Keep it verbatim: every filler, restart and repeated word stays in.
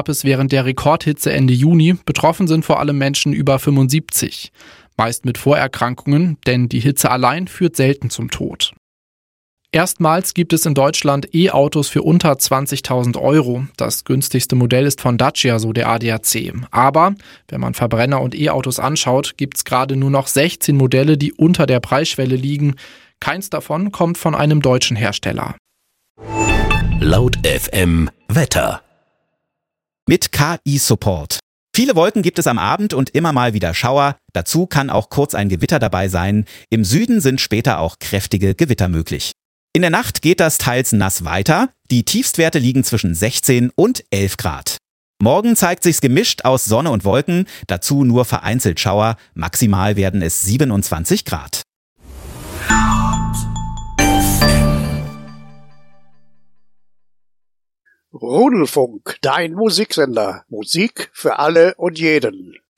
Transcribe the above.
gab es während der Rekordhitze Ende Juni. Betroffen sind vor allem Menschen über fünfundsiebzig. Meist mit Vorerkrankungen, denn die Hitze allein führt selten zum Tod. Erstmals gibt es in Deutschland E-Autos für unter zwanzigtausend Euro. Das günstigste Modell ist von Dacia, so der A D A C. Aber wenn man Verbrenner- und E-Autos anschaut, gibt es gerade nur noch sechzehn Modelle, die unter der Preisschwelle liegen. Keins davon kommt von einem deutschen Hersteller. Laut F M Wetter. Mit K I-Support. Viele Wolken gibt es am Abend und immer mal wieder Schauer. Dazu kann auch kurz ein Gewitter dabei sein. Im Süden sind später auch kräftige Gewitter möglich. In der Nacht geht das teils nass weiter. Die Tiefstwerte liegen zwischen sechzehn und elf Grad. Morgen zeigt sich's gemischt aus Sonne und Wolken, dazu nur vereinzelt Schauer. Maximal werden es siebenundzwanzig Grad. Rudelfunk, dein Musiksender. Musik für alle und jeden.